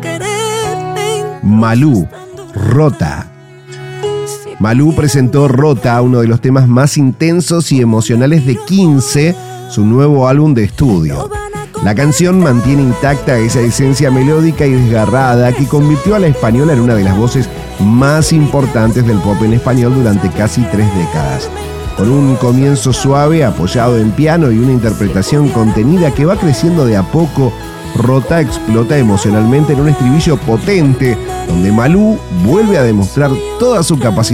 Malú, Rota. Malú presentó Rota, uno de los temas más intensos y emocionales de 15, su nuevo álbum de estudio. La canción mantiene intacta esa esencia melódica y desgarrada que convirtió a la española en una de las voces más importantes del pop en español durante casi 3 décadas. Con un comienzo suave, apoyado en piano y una interpretación contenida que va creciendo de a poco, Rota explota emocionalmente en un estribillo potente, donde Malú vuelve a demostrar toda su capacidad